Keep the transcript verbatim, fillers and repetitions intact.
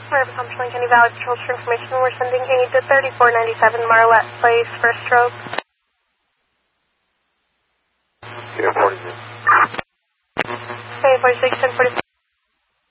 We're Pumpkin County Valley Patrol for information. We're sending aid to thirty-four ninety-seven Marlette Place for a stroke. Yeah, forty-six. Okay, forty-six, ten forty-five.